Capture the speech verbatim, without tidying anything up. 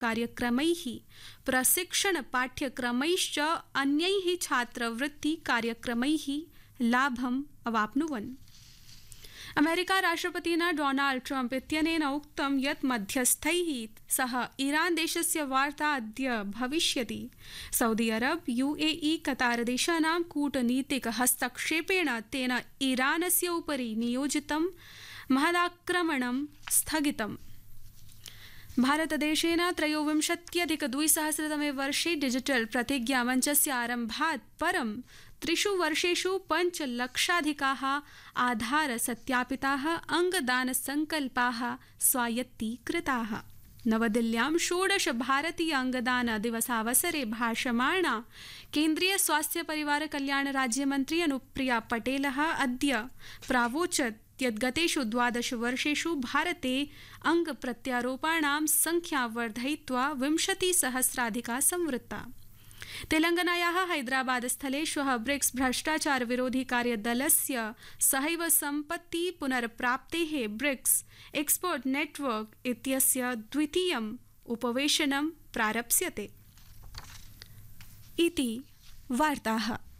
कार्यक्रमैः प्रशिक्षणपाठ्यक्रमैश्च अन्यैः छात्रवृत्तिकार्यक्रमैः लाभम् अवाप्नुवन्। अमेरिका राष्ट्रपतिना Donald Trump इत्यनेन उक्तं यत् मध्यस्थैः सह ईरान देशस्य वार्ता अद्य भविष्यति। सऊदी अरब, यूएई, कतार देशानां कूटनीतिक हस्तक्षेपेण तेन ईरानस्य उपरि नियोजितं महदाक्रमणं स्थगितम्। भारतदेशेन त्रयोविंशत्यधिकद्विसहस्रतमे वर्षे डिजिटल प्रतिज्ञामञ्चस्य आरम्भात् परं त्रिषु वर्षेषु पञ्चलक्षाधिकाः आधार सत्यापिताः अङ्गदानसङ्कल्पाः स्वायत्तीकृताः। नवदिल्ल्यां षोडश भारतीय अङ्गदान दिवसावसरे भाषमाणा केन्द्रीय स्वास्थ्य परिवार कल्याण राज्यमन्त्री अनुप्रिया पटेलः अद्य प्रावोचत् यत् गतेषु द्वादश वर्षेषु भारते अङ्गप्रत्यारोपणां संख्या वर्धयित्वा विंशतिसहस्राधिका संवृत्ता। तेलंगानायाः हैदराबाद स्थले श्वः ब्रिक्स भ्रष्टाचार विरोधी कार्यदलस्य सहैव सम्पत्ति पुनर्प्राप्तेः ब्रिक्स एक्सपर्ट नेटवर्क इत्यस्य द्वितीयम् उपवेशनं प्रारप्स्यते। इति वार्ताः।